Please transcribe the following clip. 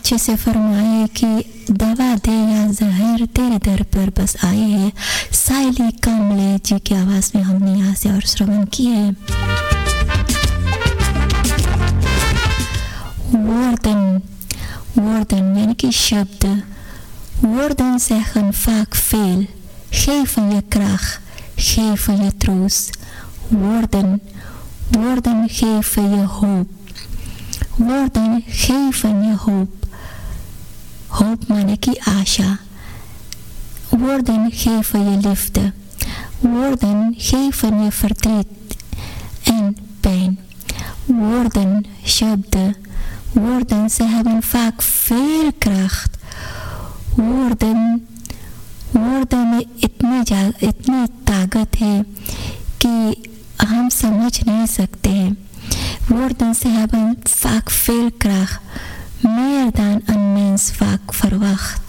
बच्चे से फरमाए कि दवा दे या जहर तेरे दर पर बस आए हैं। साइली कामले जी की आवाज़ में हमने यहाँ से और श्रवण किए। woorden, woorden यानी कि शब्द। woorden zeggen vaak veel, geven je kracht, geven je troost. Woorden, woorden geven je hoop. Woorden geven je hoop. Hoop माने की आशा. Woorden geven je liefde. Woorden geven je verdriet en pijn. Woorden, शब्द, woorden, ze hebben vaak veel kracht. woorden, woorden में इतनी ताकत है कि हम समझ नहीं सकते हैं. Woorden, ze hebben vaak veel kracht, meer dan een mens vaak verwacht.